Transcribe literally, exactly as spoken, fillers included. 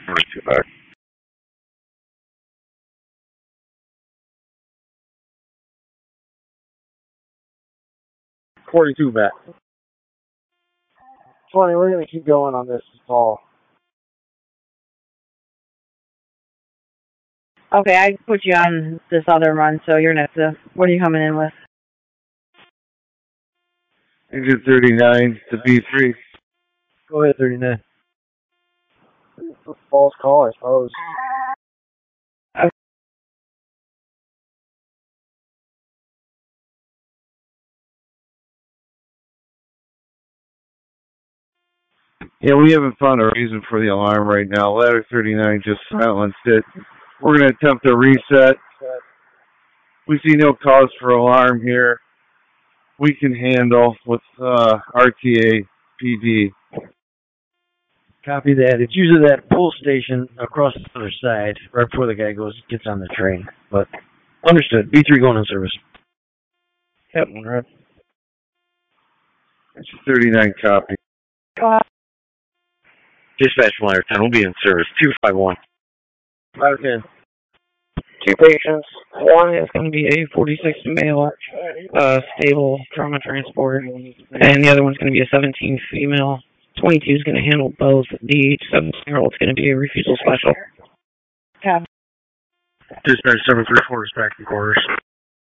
forty-two back. forty-two back. twenty, we're going to keep going on this call. Okay, I put you on this other run, so you're next to, what are you coming in with? Engine thirty-nine to B three. Go ahead, thirty-nine. False call, I suppose. Okay. Yeah, we haven't found a reason for the alarm right now. Ladder thirty-nine just silenced it. We're going to attempt a reset. We see no cause for alarm here. We can handle with uh, R T A P D. Copy that. It's usually that pull station across the other side, right before the guy goes gets on the train. But understood. B three going in service. Captain, right? thirty-nine copy. Uh, Dispatch from Ladder ten will be in service. two five one. five ten. Two patients. One is going to be a forty-six male, uh, stable trauma transport, and the other one's going to be a seventeen female. twenty-two is going to handle both. The seventeen-year-old is going to be a refusal special. Yeah. Dispatch seven three four is back in quarters.